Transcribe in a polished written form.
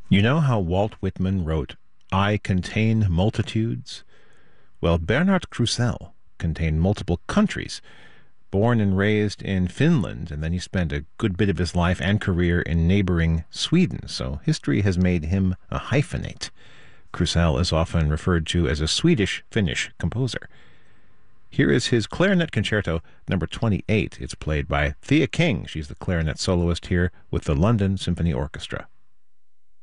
You know how Walt Whitman wrote, I contain multitudes? Well, Bernard Krusell contained multiple countries. Born and raised in Finland, and then he spent a good bit of his life and career in neighboring Sweden, so history has made him a hyphenate. Krusell is often referred to as a Swedish-Finnish composer. Here is his Clarinet Concerto number 28. It's played by Thea King. She's the clarinet soloist here with the London Symphony Orchestra.